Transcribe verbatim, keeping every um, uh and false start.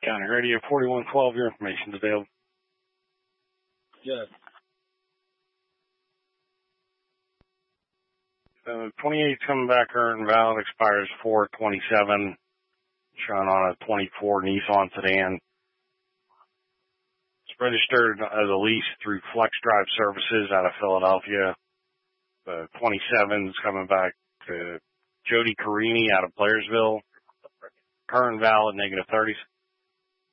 County Radio forty-one twelve, your information is available. Yes. So twenty-eight coming back earned valid, expires four twenty-seven, showing on a twenty-four Nissan sedan. It's registered as a lease through Flex Drive Services out of Philadelphia. The twenty-seven is coming back to Jody Carini out of Blairsville. Current valid, negative thirties.